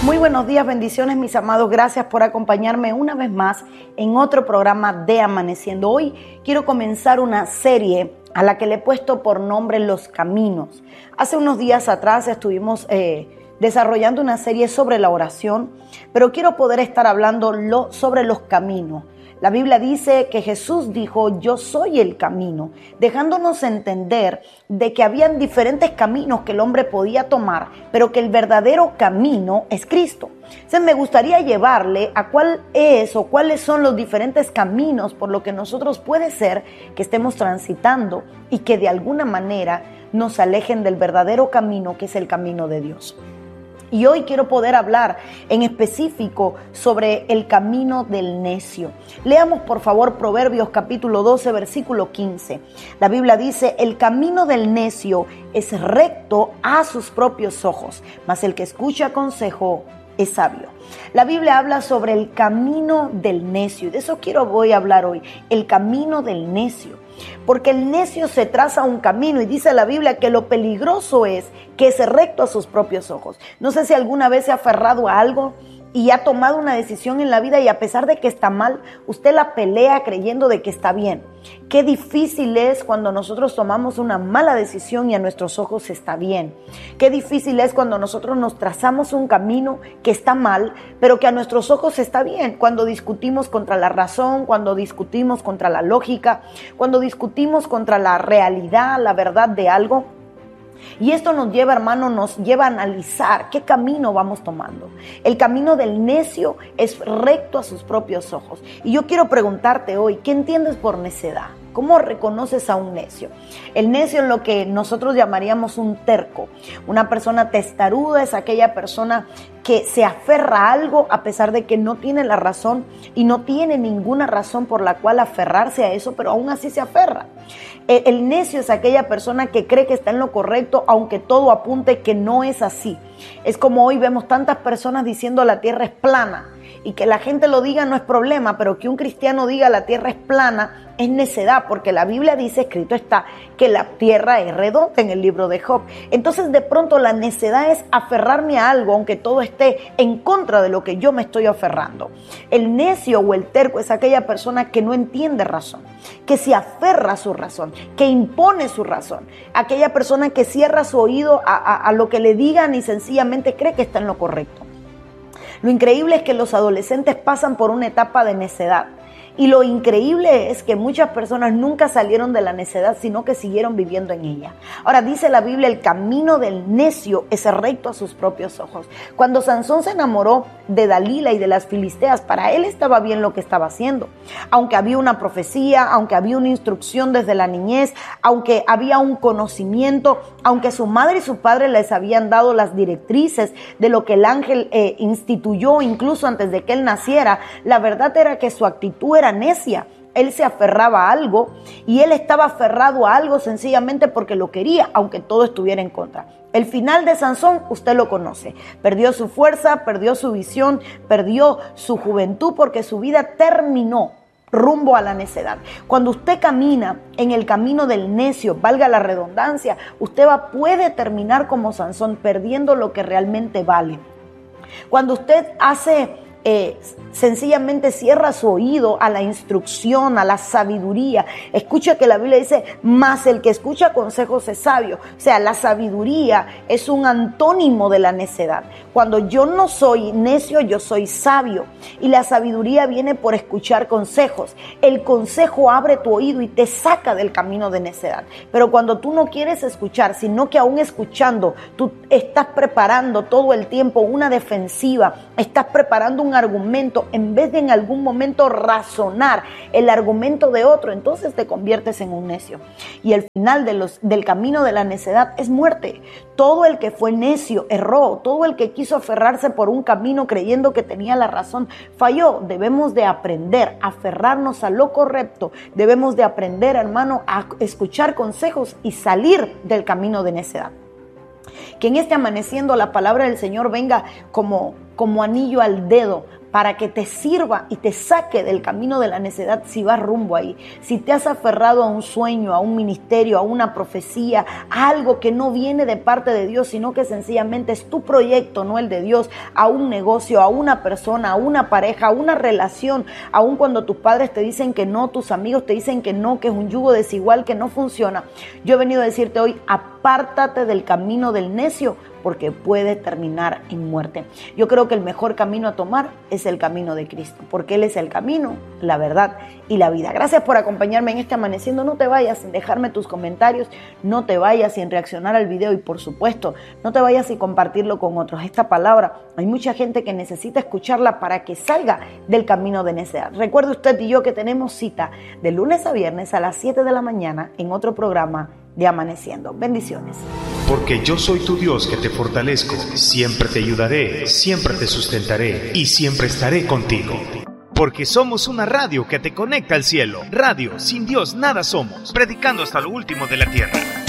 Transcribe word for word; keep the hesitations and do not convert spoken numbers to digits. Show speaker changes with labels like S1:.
S1: Muy buenos días, bendiciones mis amados, gracias por acompañarme una vez más en otro programa de Amaneciendo. Hoy quiero comenzar una serie a la que le he puesto por nombre Los Caminos. Hace unos días atrás estuvimos eh, desarrollando una serie sobre la oración, pero quiero poder estar hablando lo, sobre los caminos. La Biblia dice que Jesús dijo, yo soy el camino, dejándonos entender de que habían diferentes caminos que el hombre podía tomar, pero que el verdadero camino es Cristo. Entonces me gustaría llevarle a cuál es o cuáles son los diferentes caminos por lo que nosotros puede ser que estemos transitando y que de alguna manera nos alejen del verdadero camino que es el camino de Dios. Y hoy quiero poder hablar en específico sobre el camino del necio. Leamos por favor Proverbios capítulo doce, versículo quince. La Biblia dice, el camino del necio es recto a sus propios ojos, mas el que escucha consejo es sabio. La Biblia habla sobre el camino del necio y de eso quiero voy a hablar hoy, el camino del necio. Porque el necio se traza un camino y dice la Biblia que lo peligroso es que es recto a sus propios ojos. No sé si alguna vez se ha aferrado a algo y ha tomado una decisión en la vida y a pesar de que está mal, usted la pelea creyendo de que está bien. Qué difícil es cuando nosotros tomamos una mala decisión y a nuestros ojos está bien. Qué difícil es cuando nosotros nos trazamos un camino que está mal, pero que a nuestros ojos está bien. Cuando discutimos contra la razón, cuando discutimos contra la lógica, cuando discutimos contra la realidad, la verdad de algo. Y esto nos lleva, hermano, nos lleva a analizar qué camino vamos tomando. El camino del necio es recto a sus propios ojos. Y yo quiero preguntarte hoy, ¿qué entiendes por necedad? ¿Cómo reconoces a un necio? El necio es lo que nosotros llamaríamos un terco. Una persona testaruda es aquella persona que se aferra a algo a pesar de que no tiene la razón y no tiene ninguna razón por la cual aferrarse a eso, pero aún así se aferra. El, el necio es aquella persona que cree que está en lo correcto, aunque todo apunte que no es así. Es como hoy vemos tantas personas diciendo la tierra es plana. Y que la gente lo diga no es problema, pero que un cristiano diga la tierra es plana es necedad, porque la Biblia dice, escrito está, que la tierra es redonda en el libro de Job. Entonces de pronto la necedad es aferrarme a algo, aunque todo esté en contra de lo que yo me estoy aferrando. El necio o el terco es aquella persona que no entiende razón, que se aferra a su razón, que impone su razón. Aquella persona que cierra su oído a, a, a lo que le digan y sencillamente cree que está en lo correcto. Lo increíble es que los adolescentes pasan por una etapa de necedad. Y lo increíble es que muchas personas nunca salieron de la necedad, sino que siguieron viviendo en ella. Ahora dice la Biblia, el camino del necio es recto a sus propios ojos. Cuando Sansón se enamoró de Dalila y de las filisteas, para él estaba bien lo que estaba haciendo. Aunque había una profecía, aunque había una instrucción desde la niñez, aunque había un conocimiento, aunque su madre y su padre les habían dado las directrices de lo que el ángel eh, instituyó incluso antes de que él naciera, la verdad era que su actitud era necia. Él se aferraba a algo y él estaba aferrado a algo sencillamente porque lo quería, aunque todo estuviera en contra. El final de Sansón, usted lo conoce. Perdió su fuerza, perdió su visión, perdió su juventud porque su vida terminó rumbo a la necedad. Cuando usted camina en el camino del necio, valga la redundancia, usted va, puede terminar como Sansón, perdiendo lo que realmente vale. Cuando usted hace... Eh, sencillamente cierra su oído a la instrucción, a la sabiduría. Escucha que la Biblia dice, mas el que escucha consejos es sabio. O sea, la sabiduría es un antónimo de la necedad. Cuando yo no soy necio, yo soy sabio. Y la sabiduría viene por escuchar consejos. El consejo abre tu oído y te saca del camino de necedad. Pero cuando tú no quieres escuchar, sino que aún escuchando, tú estás preparando todo el tiempo una defensiva, estás preparando un argumento en vez de en algún momento razonar el argumento de otro, entonces te conviertes en un necio. Y el final de los, del camino de la necedad es muerte. Todo el que fue necio erró, todo el que quiso aferrarse por un camino creyendo que tenía la razón falló. Debemos de aprender a aferrarnos a lo correcto, debemos de aprender, hermano, a escuchar consejos y salir del camino de necedad. Que en este amaneciendo la palabra del Señor venga como, como anillo al dedo para que te sirva y te saque del camino de la necedad si vas rumbo ahí. Si te has aferrado a un sueño, a un ministerio, a una profecía, a algo que no viene de parte de Dios, sino que sencillamente es tu proyecto, no el de Dios, a un negocio, a una persona, a una pareja, a una relación, aun cuando tus padres te dicen que no, tus amigos te dicen que no, que es un yugo desigual, que no funciona. Yo he venido a decirte hoy, apártate del camino del necio, porque puede terminar en muerte. Yo creo que el mejor camino a tomar es el camino de Cristo, porque Él es el camino, la verdad y la vida. Gracias por acompañarme en este Amaneciendo. No te vayas sin dejarme tus comentarios, no te vayas sin reaccionar al video y, por supuesto, no te vayas sin compartirlo con otros. Esta palabra, hay mucha gente que necesita escucharla para que salga del camino de necedad. Recuerde usted y yo que tenemos cita de lunes a viernes a las siete de la mañana en otro programa de Amaneciendo. Bendiciones.
S2: Porque yo soy tu Dios que te fortalezco, siempre te ayudaré, siempre te sustentaré y siempre estaré contigo. Porque somos una radio que te conecta al cielo. Radio, sin Dios nada somos, predicando hasta lo último de la tierra.